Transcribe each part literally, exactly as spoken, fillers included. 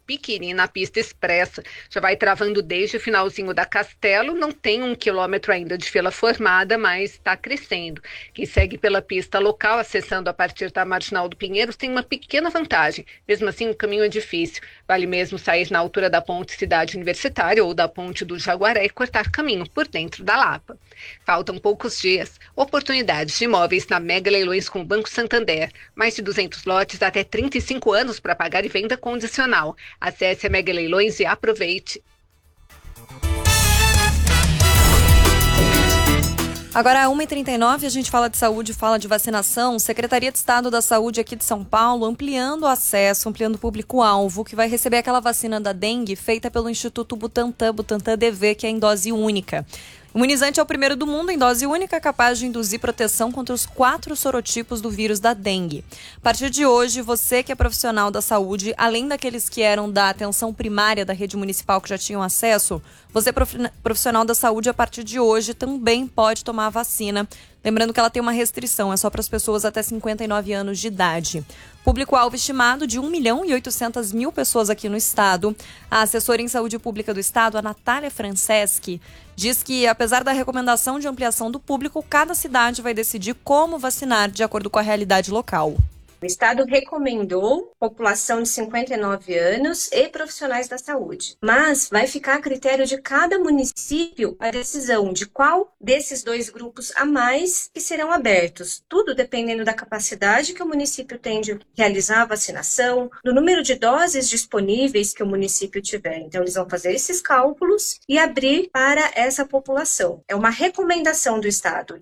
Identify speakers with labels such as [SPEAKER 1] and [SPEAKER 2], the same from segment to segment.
[SPEAKER 1] Piquiri, na pista expressa. Já vai travando desde o finalzinho da Castelo, não tem um quilômetro ainda de fila formada, mas está crescendo. Quem segue pela pista local, acessando a partir da Marginal do Pinheiros, tem uma pequena vantagem. Mesmo assim, o caminho é difícil. Vale mesmo sair na altura da Ponte Cidade Universitária ou da Ponte do Jaguaré e cortar caminho por dentro da Lapa. Faltam poucos dias. Oportunidades de imóveis na Mega Leilões com o Banco Santander. Mais de duzentos lotes até trinta e cinco anos para pagar e venda condicional. Acesse a Mega Leilões e aproveite.
[SPEAKER 2] Agora, uma e trinta e nove, a gente fala de saúde, fala de vacinação. Secretaria de Estado da Saúde aqui de São Paulo ampliando o acesso, ampliando o público-alvo, que vai receber aquela vacina da dengue feita pelo Instituto Butantan, Butantan D V, que é em dose única. O imunizante é o primeiro do mundo em dose única, capaz de induzir proteção contra os quatro sorotipos do vírus da dengue. A partir de hoje, você que é profissional da saúde, além daqueles que eram da atenção primária da rede municipal que já tinham acesso, você profissional da saúde, a partir de hoje, também pode tomar a vacina. Lembrando que ela tem uma restrição, é só para as pessoas até cinquenta e nove anos de idade. Público-alvo estimado de um milhão e oitocentas mil pessoas aqui no estado. A assessora em saúde pública do estado, a Natália Franceschi, diz que, apesar da recomendação de ampliação do público, cada cidade vai decidir como vacinar de acordo com a realidade local.
[SPEAKER 3] O Estado recomendou população de cinquenta e nove anos e profissionais da saúde, mas vai ficar a critério de cada município a decisão de qual desses dois grupos a mais que serão abertos, tudo dependendo da capacidade que o município tem de realizar a vacinação, do número de doses disponíveis que o município tiver. Então, eles vão fazer esses cálculos e abrir para essa população. É uma recomendação do Estado.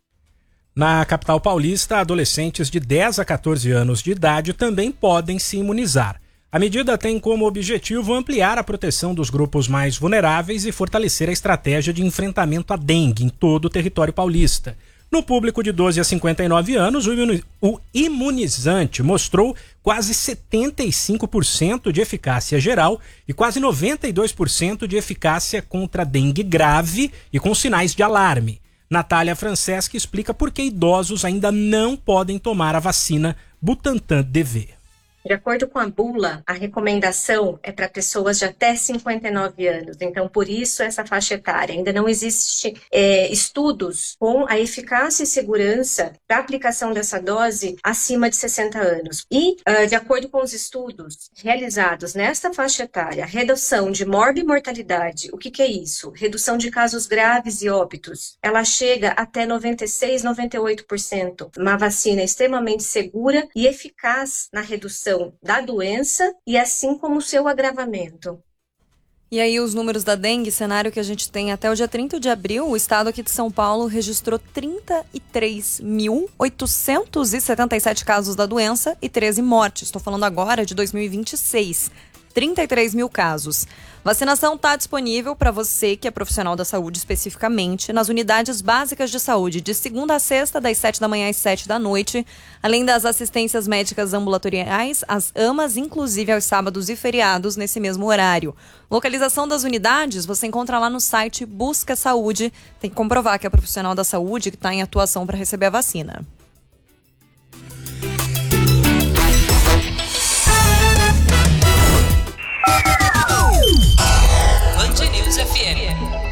[SPEAKER 4] Na capital paulista, adolescentes de dez a quatorze anos de idade também podem se imunizar. A medida tem como objetivo ampliar a proteção dos grupos mais vulneráveis e fortalecer a estratégia de enfrentamento à dengue em todo o território paulista. No público de doze a cinquenta e nove anos, o imunizante mostrou quase setenta e cinco por cento de eficácia geral e quase noventa e dois por cento de eficácia contra a dengue grave e com sinais de alarme. Natália Franceschi explica por que idosos ainda não podem tomar a vacina Butantan D V.
[SPEAKER 3] De acordo com a bula, a recomendação é para pessoas de até cinquenta e nove anos. Então, por isso, essa faixa etária. Ainda não existe é, estudos com a eficácia e segurança da aplicação dessa dose acima de sessenta anos. E, uh, de acordo com os estudos realizados nesta faixa etária, redução de morbimortalidade, o que, que é isso? Redução de casos graves e óbitos. Ela chega até noventa e seis, noventa e oito por cento. Uma vacina extremamente segura e eficaz na redução da doença e assim como o seu agravamento.
[SPEAKER 2] E aí os números da dengue, cenário que a gente tem até o dia trinta de abril, o estado aqui de São Paulo registrou trinta e três mil oitocentos e setenta e sete casos da doença e treze mortes. Estou falando agora de dois mil e vinte e seis. trinta e três mil casos. Vacinação está disponível para você que é profissional da saúde especificamente nas unidades básicas de saúde de segunda a sexta, das sete da manhã às sete da noite, além das assistências médicas ambulatoriais, as AMAs, inclusive aos sábados e feriados nesse mesmo horário. Localização das unidades você encontra lá no site Busca Saúde. Tem que comprovar que é profissional da saúde que está em atuação para receber a vacina.
[SPEAKER 5] Band News F M.